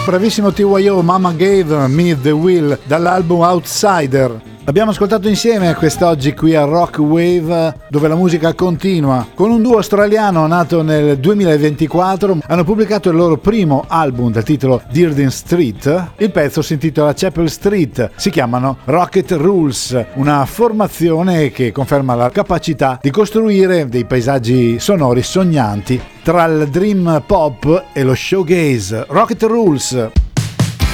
bravissimo TYO, Mama Gave Me The Will, dall'album Outsider. Abbiamo ascoltato insieme quest'oggi qui a Rock Wave, dove la musica continua. Con un duo australiano nato nel 2024, hanno pubblicato il loro primo album dal titolo Dearden Street. Il pezzo si intitola Chapel Street, si chiamano Rocket Rules, una formazione che conferma la capacità di costruire dei paesaggi sonori sognanti tra il dream pop e lo showgaze. Rocket Rules.